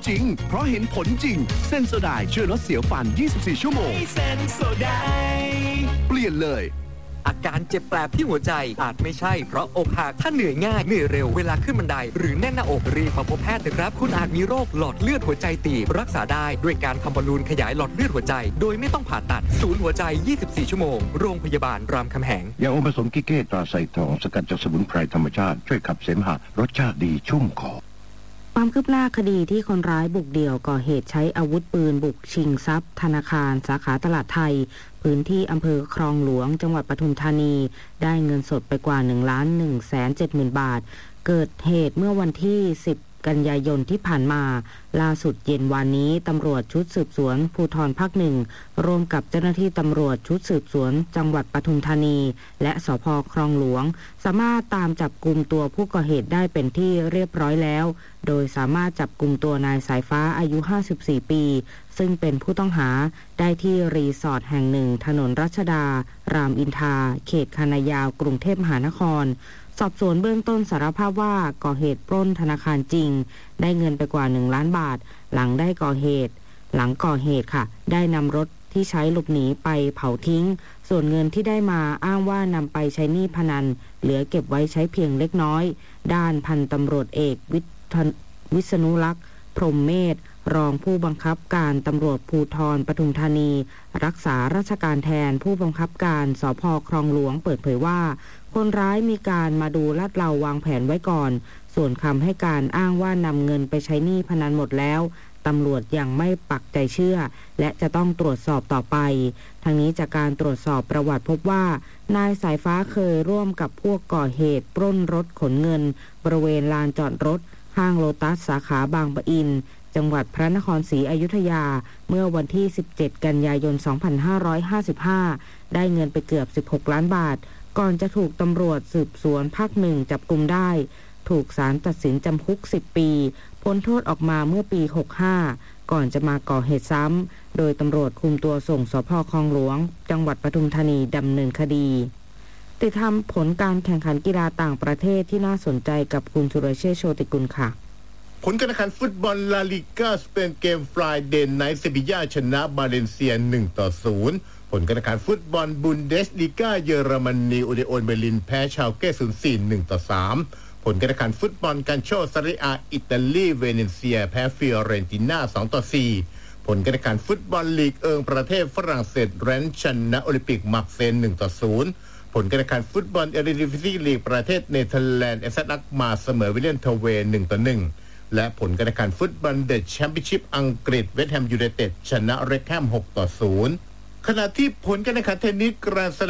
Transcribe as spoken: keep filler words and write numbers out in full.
จริงเพราะเห็นผลจริงเซนโซไดช่วยลดเสียวฟันยี่สิบสี่ชั่วโมงเซนโซไดเปลี่ยนเลยอาการเจ็บแปลบที่หัวใจอาจไม่ใช่เพราะอกหักถ้าเหนื่อยง่ายเหนื่อยเร็วเวลาขึ้นบันไดหรือแน่นหน้าอกรีบมาพบแพทย์เถอะครับคุณอาจมีโรคหลอดเลือดหัวใจตีบรักษาได้ด้วยการทำบอลลูนขยายหลอดเลือดหัวใจโดยไม่ต้องผ่าตัดศูนย์หัวใจยี่สิบสี่ชั่วโมงโรงพยาบาลรามคำแหงยาอมผสมกิเกตราไซทองสกัดจากสมุนไพรธรรมชาติช่วยขับเสมหะรสชาติดีชุ่มคอความคืบหน้าคดีที่คนร้ายบุกเดี่ยวก่อเหตุใช้อาวุธปืนบุกชิงทรัพย์ธนาคารสาขาตลาดไทยพื้นที่อำเภอคลองหลวงจังหวัดปทุมธานีได้เงินสดไปกว่าหนึ่งล้านหนึ่งแสนเจ็ดหมื่นบาทเกิดเหตุเมื่อวันที่สิบกันยายนที่ผ่านมาล่าสุดเย็นวันนี้ตำรวจชุดสืบสวนภูธรภาคหนึ่งร่วมกับเจ้าหน้าที่ตำรวจชุดสืบสวนจังหวัดปทุมธานีและสภ.คลองหลวงสามารถตามจับกุมตัวผู้ก่อเหตุได้เป็นที่เรียบร้อยแล้วโดยสามารถจับกุมตัวนายสายฟ้าอายุห้าสิบสี่ปีซึ่งเป็นผู้ต้องหาได้ที่รีสอร์ทแห่งหนึ่งถนนรัชดารามอินทราเขตคณะยาวกรุงเทพมหานครสอบสวนเบื้องต้นสารภาพว่าก่อเหตุปล้นธนาคารจริงได้เงินไปกว่าหนึ่งล้านบาทหลังได้ก่อเหตุหลังก่อเหตุค่ะได้นำรถที่ใช้หลบหนีไปเผาทิ้งส่วนเงินที่ได้มาอ้างว่านำไปใช้หนี้พนันเหลือเก็บไว้ใช้เพียงเล็กน้อยด้านพันตำรวจเอกวิษณุลักษณ์พรหมเมธรองผู้บังคับการตำรวจภูธรปทุมธานีรักษาราชการแทนผู้บังคับการสภ.คลองหลวงเปิดเผยว่าคนร้ายมีการมาดูลาดเลาวางแผนไว้ก่อนส่วนคำให้การอ้างว่านำเงินไปใช้หนี้พนันหมดแล้วตำรวจยังไม่ปักใจเชื่อและจะต้องตรวจสอบต่อไปทั้งนี้จากการตรวจสอบประวัติพบว่านายสายฟ้าเคยร่วมกับพวกก่อเหตุปล้นรถขนเงินบริเวณลานจอดรถห้างโลตัสสาขาบางปะอินจังหวัดพระนครศรีอยุธยาเมื่อวันที่สิบเจ็ดกันยายนสองพันห้าร้อยห้าสิบห้าได้เงินไปเกือบสิบหกล้านบาทก่อนจะถูกตำรวจสืบสวนภาคหนึ่งจับกุมได้ถูกศาลตัดสินจำคุกสิบปีพ้นโทษออกมาเมื่อปีหกสิบห้าก่อนจะมาก่อเหตุซ้ำโดยตำรวจคุมตัวส่งสภ.คลองหลวงจังหวัดปทุมธานีดำเนินคดีติดตามผลการแข่งขันกีฬาต่างประเทศที่น่าสนใจกับคุณสุรเชษฐ์โชติกุลค่ะผลการแข่งขันฟุตบอลลาลิก้าสเปนเกมฟรายเดย์ไนท์เซบีย่าชนะบาเลนเซียหนึ่งต่อศูนย์ผลการแข่งขันฟุตบอลบุนเดสลีกาเยอรมนีอูเดโอนเบลินแพ้ชาวเก้ศูนย์สี่ หนึ่งต่อสามผลการแข่งขันฟุตบอลกันโชซาริอาอิตาลีเวเนเซียแพ้ฟิออเรนติน่าสองต่อสี่ผลการแข่งขันฟุตบอลลีกเอิงประเทศฝรั่งเศสแรนชนะโอลิมปิกมักเซนหนึ่งต่อศูนย์ผลการแข่งขันฟุตบอลเอริดิฟิซีลีกประเทศเนเธอร์แลนด์เอสซักมาเสมอวิลเลียนทเวหนึ่งต่อหนึ่งและผลการแข่งขันฟุตบอลเดอะแชมเปี้ยนชิพอังกฤษเวสต์แฮมยูไนเต็ดชนะเร็กแฮมหกต่อศูนย์ขณะที่ผลการแข่งขันเทนนิสกรานด์ส